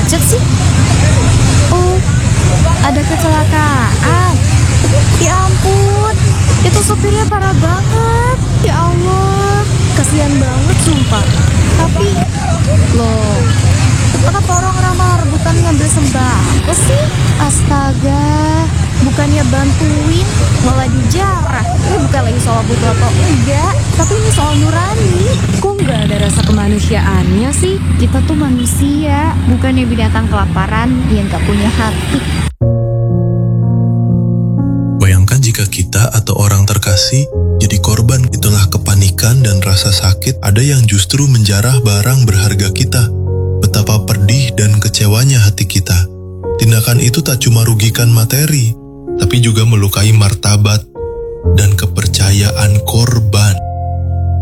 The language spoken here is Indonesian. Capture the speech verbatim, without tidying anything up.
macet sih? Oh, ada kecelakaan. Ya ampun, itu supirnya parah banget. Ya Allah, kasihan banget sumpah. Tapi, loh, kenapa orang ramah rebutan ngambil sembako sih? Astaga, bukannya bantuin, malah dijarah. Ini bukan lagi soal butuh atau enggak, tapi ini soal nurani. Kok nggak ada rasa kemanusiaannya sih? Kita tuh manusia, bukannya binatang kelaparan yang nggak punya hati. Bayangkan jika kita atau orang terkasih jadi korban, itulah kepanikan dan rasa sakit. Ada yang justru menjarah barang berharga kita. Betapa pedih dan kecewanya hati kita. Tindakan itu tak cuma rugikan materi, tapi juga melukai martabat dan kepercayaan korban.